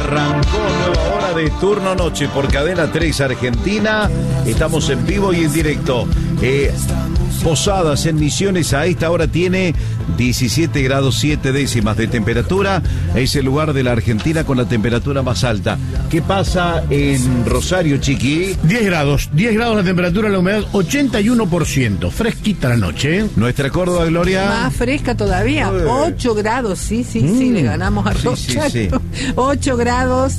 Arrancó nueva hora de Turno Noche por Cadena 3 Argentina. Estamos en vivo y en directo. Posadas en Misiones a esta hora tiene 17 grados 7 décimas de temperatura. Es el lugar de la Argentina con la temperatura más alta. ¿Qué pasa en Rosario, Chiqui? 10 grados la temperatura, la humedad 81%. Fresquita la noche, ¿eh? Nuestra Córdoba, Gloria. Más fresca todavía, 8 grados, sí, le ganamos a Rosario. Sí. 8 grados,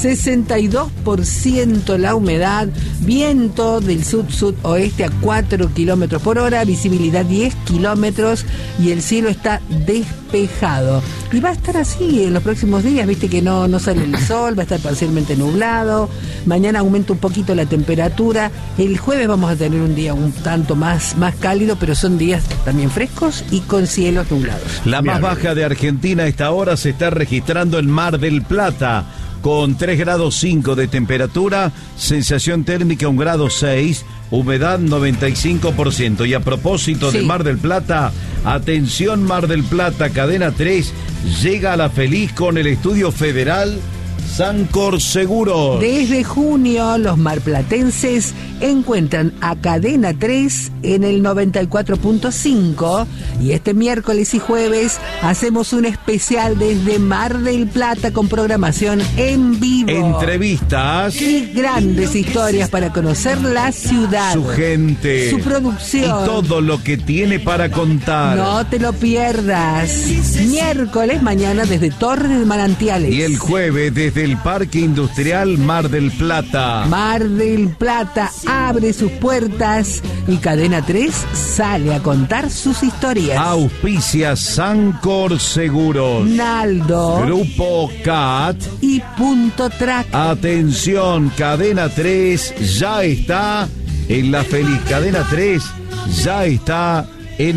62% la humedad, viento del sud-sudoeste a 4 kilómetros por hora, visibilidad 10 kilómetros y el cielo está despejado. Y va a estar así en los próximos días, viste que no sale el sol, va a estar parcialmente nublado. Mañana aumenta un poquito la temperatura. El jueves vamos a tener un día un tanto más cálido, pero son días también frescos y con cielos nublados. La más baja de Argentina a esta hora se está registrando en Mar del Plata, con 3 grados 5 de temperatura, sensación térmica 1 grado 6, humedad 95%. Y a propósito de Mar del Plata, atención Mar del Plata, Cadena 3 llega a la feliz con el estudio federal Sancor Seguros. Desde junio, los marplatenses encuentran a Cadena 3 en el 94.5 y este miércoles y jueves hacemos un especial desde Mar del Plata con programación en vivo. Entrevistas y grandes historias para conocer la ciudad, su gente, su producción y todo lo que tiene para contar. No te lo pierdas. Miércoles mañana desde Torres de Manantiales. Y el jueves desde el Parque Industrial Mar del Plata. Mar del Plata abre sus puertas y Cadena 3 sale a contar sus historias. Auspicia Sancor Seguros, Naldo, Grupo CAT y Punto Track. Atención, Cadena 3 ya está en la feliz. Cadena 3 ya está